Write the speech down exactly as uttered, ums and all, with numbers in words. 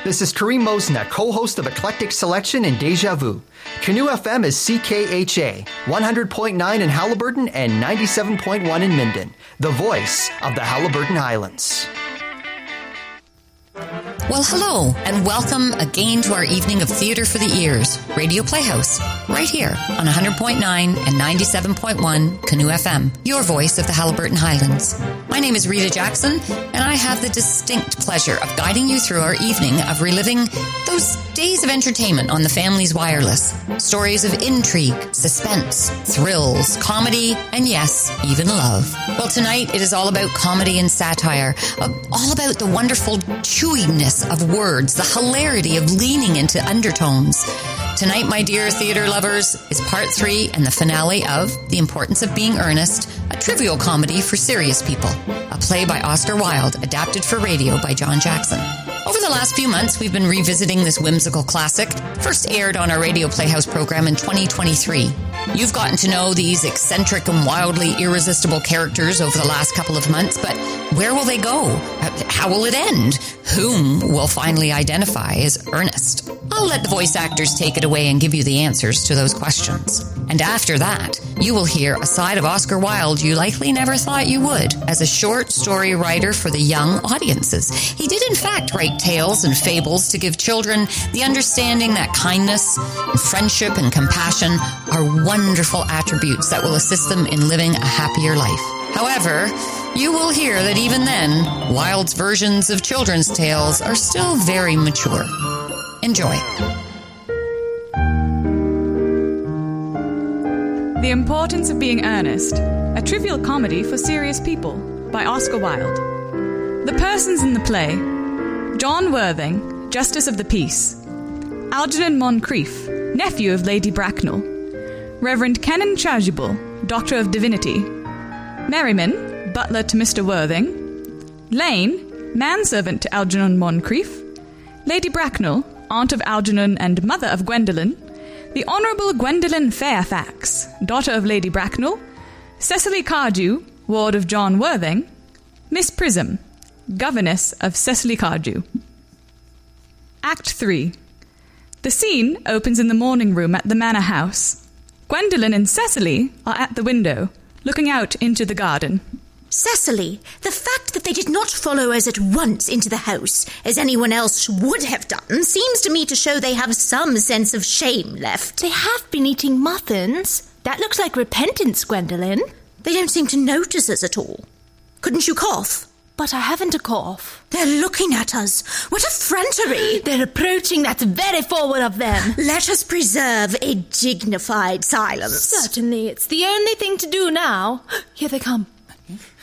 This is Kareem Mosna, co-host of Eclectic Selection and Deja Vu. Canoe F M is C K H A, one hundred point nine in Halliburton and ninety-seven point one in Minden, the voice of the Halliburton Highlands. Well, hello, and welcome again to our evening of Theatre for the Ears, Radio Playhouse, right here on one hundred point nine and ninety-seven point one Canoe F M, your voice of the Halliburton Highlands. My name is Rita Jackson, and I have the distinct pleasure of guiding you through our evening of reliving those days of entertainment on the family's wireless. Stories of intrigue, suspense, thrills, comedy, and yes, even love. Well, tonight it is all about comedy and satire, uh, all about the wonderful chewiness of words, the hilarity of leaning into undertones. Tonight, my dear theatre lovers, is part three and the finale of The Importance of Being Earnest, a trivial comedy for serious people, a play by Oscar Wilde, adapted for radio by John Jackson. Over the last few months, we've been revisiting this whimsical classic, first aired on our Radio Playhouse program in twenty twenty-three. You've gotten to know these eccentric and wildly irresistible characters over the last couple of months, but where will they go? How will it end? Whom will finally identify as Ernest? I'll let the voice actors take it away and give you the answers to those questions. And after that, you will hear a side of Oscar Wilde you likely never thought you would as a short story writer for the young audiences. He did in fact write tales and fables to give children the understanding that kindness, and friendship, and compassion are wonderful attributes that will assist them in living a happier life. However, you will hear that even then, Wilde's versions of children's tales are still very mature. Enjoy. The Importance of Being Earnest, a trivial comedy for serious people, by Oscar Wilde. The persons in the play: John Worthing, Justice of the Peace; Algernon Moncrief, nephew of Lady Bracknell; Reverend Kennan Chasuble, Doctor of Divinity; Merriman, butler to Mister Worthing; Lane, manservant to Algernon Moncrief; Lady Bracknell, aunt of Algernon and mother of Gwendolen; the Honourable Gwendolen Fairfax, daughter of Lady Bracknell; Cecily Cardew, ward of John Worthing; Miss Prism, governess of Cecily Cardew. Act three. The scene opens in the morning room at the manor house. Gwendolen and Cecily are at the window, looking out into the garden. Cecily, the fact that they did not follow us at once into the house, as anyone else would have done, seems to me to show they have some sense of shame left. They have been eating muffins. That looks like repentance, Gwendolen. They don't seem to notice us at all. Couldn't you cough? But I haven't a cough. They're looking at us. What effrontery! They're approaching. That's very forward of them. Let us preserve a dignified silence. Certainly, it's the only thing to do now. Here they come.